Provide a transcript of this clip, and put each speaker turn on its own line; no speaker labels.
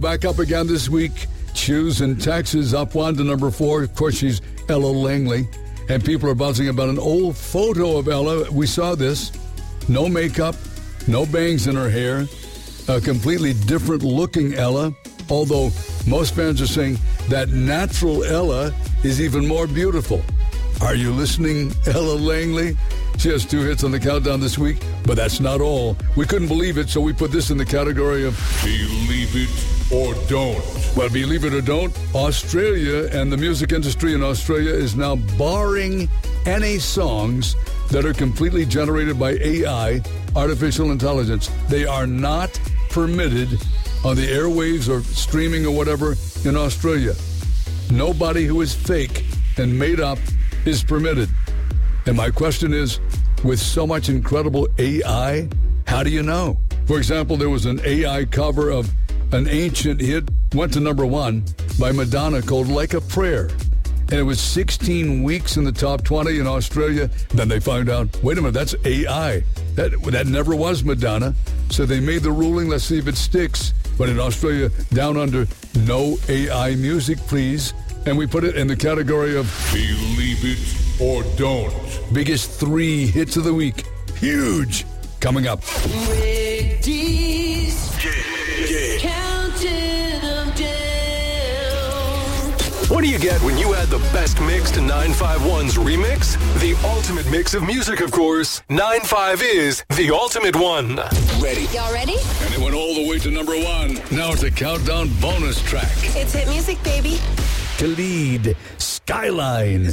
back up again this week. Choose in Texas up 1 to number 4. Of course, she's Ella Langley. And people are buzzing about an old photo of Ella. We saw this. No makeup, no bangs in her hair. A completely different looking Ella. Although most fans are saying that natural Ella is even more beautiful. Are you listening, Ella Langley? She has 2 hits on the countdown this week, but that's not all. We couldn't believe it, so we put this in the category of Believe It or Don't. Well, believe it or don't, Australia and the music industry in Australia is now barring any songs that are completely generated by AI, artificial intelligence. They are not permitted on the airwaves or streaming or whatever in Australia. Nobody who is fake and made up is permitted. And my question is, with so much incredible AI, how do you know? For example, there was an AI cover of an ancient hit, went to number 1 by Madonna called Like a Prayer. And it was 16 weeks in the top 20 in Australia. Then they found out, wait a minute, that's AI. That never was Madonna. So they made the ruling, let's see if it sticks. But in Australia, down under, no AI music, please. And we put it in the category of Believe It or Don't. Biggest 3 hits of the week. Huge. Coming up.
Ladies, counting them down.
What do you get when you add the best mix to 951's remix? The ultimate mix of music, of course. 95 is the ultimate one.
Ready?
Y'all ready?
And it went all the way to number 1. Now it's a countdown bonus track.
It's hit music, baby.
Khalid, Skyline.